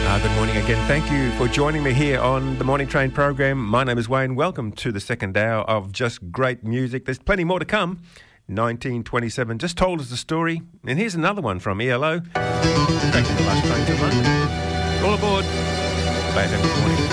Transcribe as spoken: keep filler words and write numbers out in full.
Uh, good morning again. Thank you for joining me here on the Morning Train program. My name is Wayne. Welcome to the second hour of just great music. There's plenty more to come. nineteen twenty-seven just told us the story. And here's another one from E L O. Back to the last train to London. All aboard. Bye, have a good morning.